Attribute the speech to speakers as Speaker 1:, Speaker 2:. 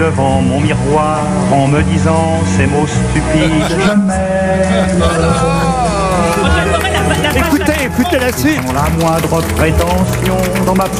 Speaker 1: devant mon miroir en me disant ces mots stupides. Je m'aime.
Speaker 2: Écoutez la suite.
Speaker 1: Sans la moindre prétention dans ma